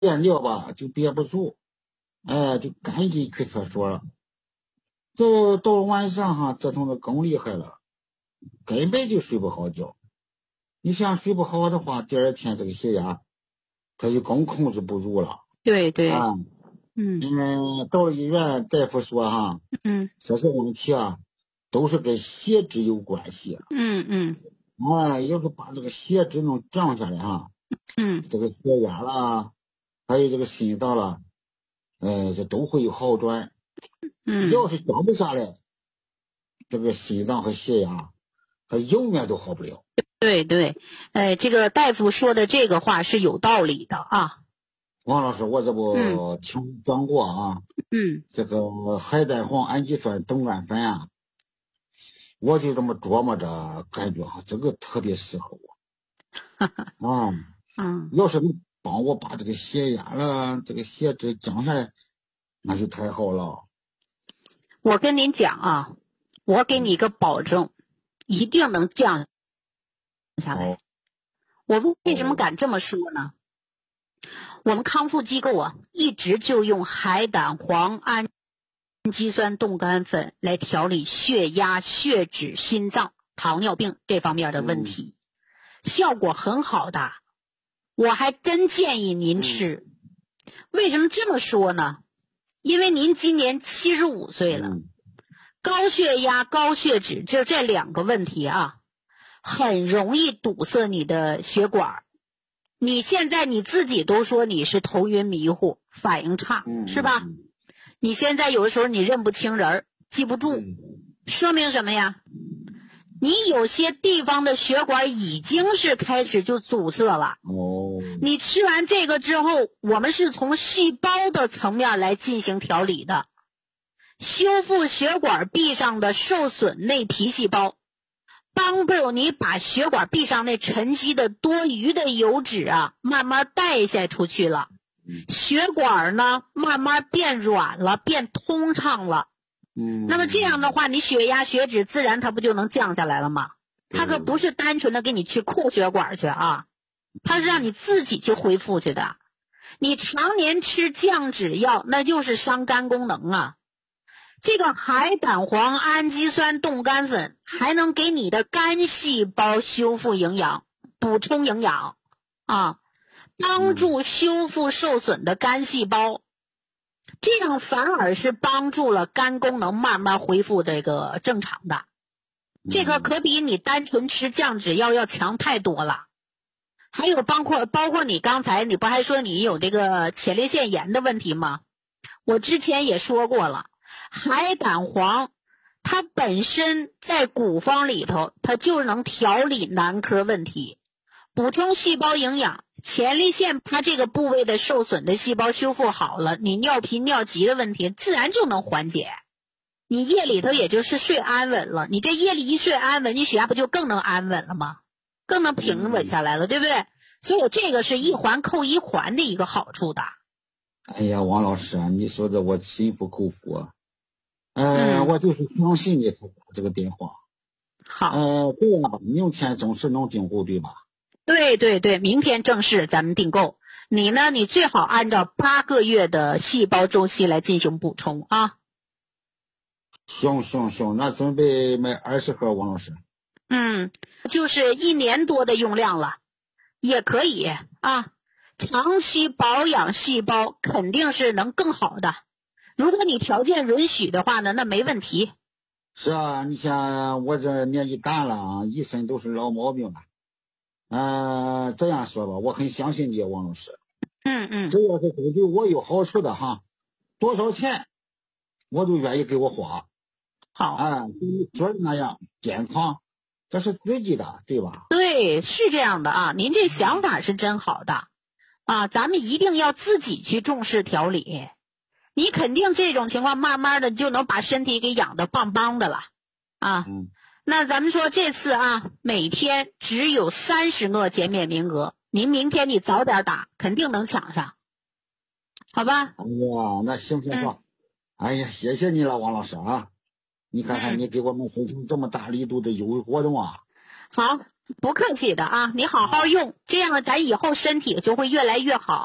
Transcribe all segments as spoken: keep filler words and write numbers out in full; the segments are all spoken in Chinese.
尿吧就憋不住，哎，就赶紧去厕所了。就到了晚上哈，折腾的更厉害了，根本就睡不好觉。你想睡不好的话，第二天这个血压他就更控制不住了。 对对， 啊， 嗯嗯，到了医院，大夫说哈， 嗯这些问题啊，都是跟血脂有关系。 嗯嗯哎，要是把这个血脂能降下来哈， 嗯这个血压啦，还有这个心脏啦，呃，这都会有好转。 嗯， 要是降不下来，这个心脏和血压，它永远都好不了。 对对，呃，这个大夫说的这个话是有道理的啊。 王老师，我这不嗯听讲过啊， 嗯这个海带黄氨基酸冻干粉啊，我就这么琢磨着，感觉哈，这个特别适合我。啊， 嗯， 要是能帮我把这个血压了，这个血脂降下来，那就太好了。 我跟您讲啊，我给你一个保证，一定能降下来。 哦我为什么敢这么说呢？我们康复机构啊，一直就用海胆黄氨基酸冻干粉来调理血压、血脂、心脏、糖尿病这方面的问题，效果很好的。我还真建议您吃。为什么这么说呢？因为您今年七十五岁了， 嗯高血压、高血脂就这两个问题啊，很容易堵塞你的血管。你现在你自己都说你是头晕迷糊，反应差， 嗯， 是吧？你现在有的时候你认不清人，记不住， 嗯说明什么呀？你有些地方的血管已经是开始就阻塞了。 哦， 你吃完这个之后，我们是从细胞的层面来进行调理的，修复血管壁上的受损内皮细胞，帮助你把血管壁上那沉积的多余的油脂啊，慢慢代谢出去了。血管呢，慢慢变软了，变通畅了。 嗯， 那么这样的话，你血压、血脂自然它不就能降下来了吗？它可不是单纯的给你去扩血管去啊，它是让你自己去恢复去的。你常年吃降脂药，那就是伤肝功能啊。这个海胆黄氨基酸冻干粉还能给你的肝细胞修复营养，补充营养啊，帮助修复受损的肝细胞，这样反而是帮助了肝功能慢慢恢复这个正常的。这个可比你单纯吃降脂药要强太多了。还有包括包括你刚才你不还说你有这个前列腺炎的问题吗？我之前也说过了，海胆黄它本身在古方里头，它就能调理男科问题，补充细胞营养。前列腺它这个部位的受损的细胞修复好了，你尿频尿急的问题自然就能缓解。你夜里头也就是睡安稳了，你这夜里一睡安稳，你血压不就更能安稳了吗？更能平稳下来了，对不对？所以这个是一环扣一环的一个好处的。 哎呀，王老师啊，你说的我心服口服啊。呃， 嗯我就是相信你才打这个电话。 好， 呃，这样吧，明天正式能订购对吧？ 对对对，明天正式咱们订购。你呢，你最好按照八个月的细胞周期来进行补充啊。 行行行，那准备买二十盒，王老师。 嗯，就是一年多的用量了，也可以啊。长期保养细胞肯定是能更好的，如果你条件允许的话呢，那没问题。 是啊，你像我这年纪大了啊，一身都是老毛病了。呃，这样说吧，我很相信你，王老师。 嗯嗯， 只要是对对我有好处的哈，多少钱我都愿意给我花。 好， 啊，跟你说的那样健康，这是自己的，对吧？ 对，是这样的啊，您这想法是真好的啊，咱们一定要自己去重视调理。你肯定这种情况慢慢的就能把身体给养得棒棒的了啊。 嗯， 那咱们说这次啊，每天只有三十个减免名额，您明天你早点打，肯定能抢上，好吧？ 哎呀，那行行行， 嗯、 哎呀，谢谢你了，王老师啊！你看看嗯你给我们分成这么大力度的优惠活动啊！ 好，不客气的啊，你好好用，这样咱以后身体就会越来越好。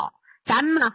咱们呢